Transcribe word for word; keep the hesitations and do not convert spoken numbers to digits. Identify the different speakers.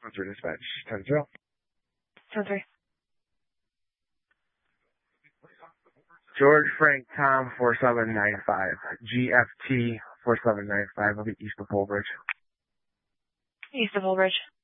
Speaker 1: Answer dispatch, ten zero.
Speaker 2: ten three.
Speaker 1: George Frank Tom four seven nine five. G F T four seven nine five. I'll be east of Holbridge.
Speaker 2: East of Holbridge.